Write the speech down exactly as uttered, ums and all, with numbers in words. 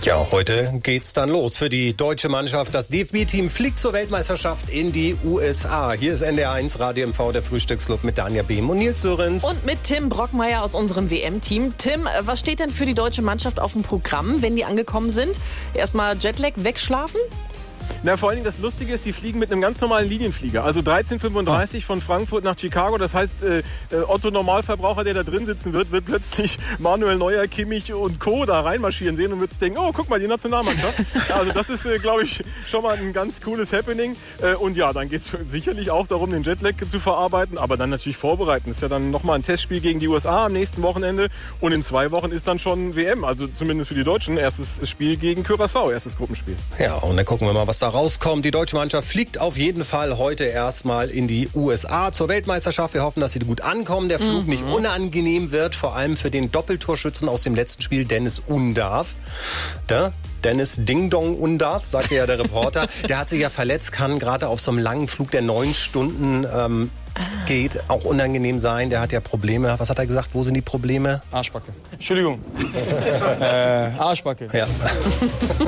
Ja, heute geht's dann los für die deutsche Mannschaft. Das D F B-Team fliegt zur Weltmeisterschaft in die U S A. Hier ist N D R eins Radio M V, der Frühstücksclub mit Danja Behm und Nils Sörensen. Und mit Tim Brockmeier aus unserem W M-Team. Tim, was steht denn für die deutsche Mannschaft auf dem Programm, wenn die angekommen sind? Erstmal Jetlag wegschlafen? Na, vor allen Dingen das Lustige ist, die fliegen mit einem ganz normalen Linienflieger. Also dreizehn Uhr fünfunddreißig oh. von Frankfurt nach Chicago. Das heißt, äh, Otto Normalverbraucher, der da drin sitzen wird, wird plötzlich Manuel Neuer, Kimmich und Co. da reinmarschieren sehen und wird sich denken, oh, guck mal, die Nationalmannschaft. Also das ist, äh, glaube ich, schon mal ein ganz cooles Happening. Äh, und ja, dann geht es sicherlich auch darum, den Jetlag zu verarbeiten, aber dann natürlich vorbereiten. Das ist ja dann nochmal ein Testspiel gegen die U S A am nächsten Wochenende. Und in zwei Wochen ist dann schon W M, also zumindest für die Deutschen, erstes Spiel gegen Curaçao, erstes Gruppenspiel. Ja, und dann gucken wir mal, was da rauskommt. Die deutsche Mannschaft fliegt auf jeden Fall heute erstmal in die U S A zur Weltmeisterschaft. Wir hoffen, dass sie gut ankommen, der Flug mhm. nicht unangenehm wird, vor allem für den Doppeltorschützen aus dem letzten Spiel, Dennis Undav. Der Dennis Ding Dong Undav, sagte ja der Reporter. Der hat sich ja verletzt, kann gerade auf so einem langen Flug, der neun Stunden ähm, geht, auch unangenehm sein. Der hat ja Probleme. Was hat er gesagt? Wo sind die Probleme? Arschbacke. Entschuldigung. äh, Arschbacke. Ja.